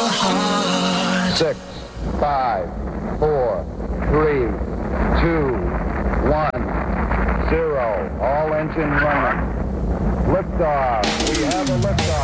heart. 6, 5, 4, 3, 2, 1, 0. All engine running. Liftoff. We have a liftoff.